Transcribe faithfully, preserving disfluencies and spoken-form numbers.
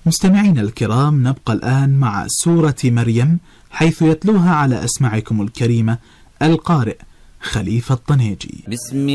مستمعين الكرام، نبقى الآن مع سورة مريم، حيث يتلوها على أسماعكم الكريمة القارئ خليفة الطنيجي. بسم